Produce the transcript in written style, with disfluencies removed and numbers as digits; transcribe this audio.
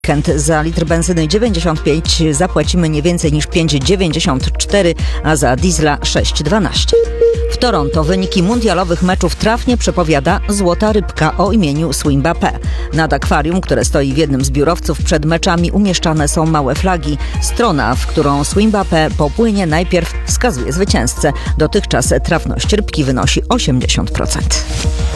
Za litr benzyny 95 zapłacimy nie więcej niż 5,94, a za diesla 6,12. W Toronto wyniki mundialowych meczów trafnie przepowiada złota rybka o imieniu Swimba-P. Nad akwarium, które stoi w jednym z biurowców przed meczami, umieszczane są małe flagi. Strona, w którą Swimba-P popłynie, najpierw wskazuje zwycięzcę. Dotychczas trafność rybki wynosi 80%.